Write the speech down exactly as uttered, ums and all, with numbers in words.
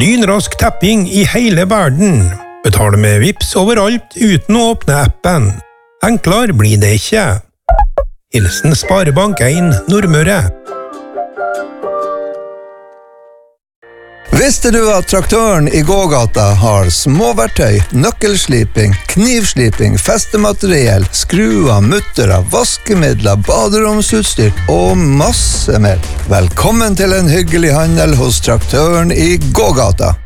Lynrask tapping i hele verden. Betale med Vips overalt uten å åpne appen. Enklere blir det ikke. Hilsen Sparebank en Nordmøre. Visste du at traktøren i gågata har småverktøy, nøkkelsliping, knivsliping, festemateriell, skruer, muttere, vaskemidler, baderomsutstyr og masse mer? Velkommen til en hyggelig handel hos traktøren i gågata.